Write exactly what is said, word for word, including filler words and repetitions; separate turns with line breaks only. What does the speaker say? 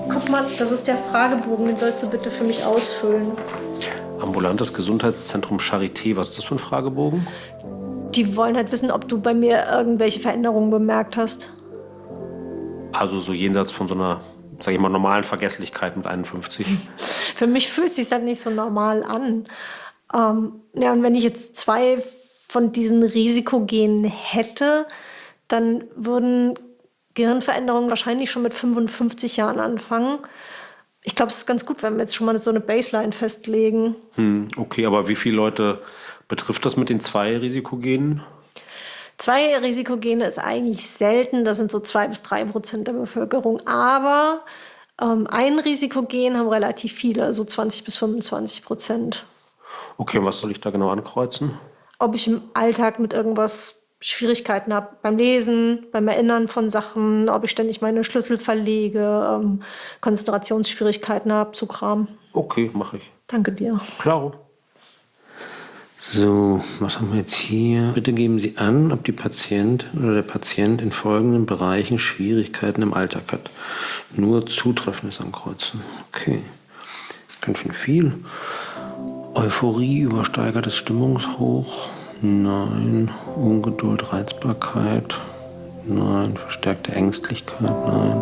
Guck mal, das ist der Fragebogen, den sollst du bitte für mich ausfüllen.
Ambulantes Gesundheitszentrum Charité, was ist das für ein Fragebogen?
Die wollen halt wissen, ob du bei mir irgendwelche Veränderungen bemerkt hast.
Also so jenseits von so einer, sag ich mal, normalen Vergesslichkeit mit einundfünfzig.
Für mich fühlt es sich halt nicht so normal an. Ähm, ja, und wenn ich jetzt zwei von diesen Risikogenen hätte, dann würden Gehirnveränderungen wahrscheinlich schon mit fünfundfünfzig Jahren anfangen. Ich glaube, es ist ganz gut, wenn wir jetzt schon mal so eine Baseline festlegen.
Hm, okay, aber wie viele Leute betrifft das mit den zwei Risikogenen?
Zwei Risikogene ist eigentlich selten, das sind so zwei bis drei Prozent der Bevölkerung. Aber ähm, ein Risikogen haben relativ viele, so zwanzig bis fünfundzwanzig Prozent.
Okay, und was soll ich da genau ankreuzen?
Ob ich im Alltag mit irgendwas Schwierigkeiten habe beim Lesen, beim Erinnern von Sachen, ob ich ständig meine Schlüssel verlege, ähm, Konzentrationsschwierigkeiten habe, so Kram.
Okay, mache ich.
Danke dir.
Klaro.
So, was haben wir jetzt hier? Bitte geben Sie an, ob die Patientin oder der Patient in folgenden Bereichen Schwierigkeiten im Alltag hat. Nur Zutreffendes ankreuzen. Okay. Ganz schön viel. Euphorie, übersteigertes Stimmungshoch. Nein. Ungeduld, Reizbarkeit. Nein. Verstärkte Ängstlichkeit. Nein.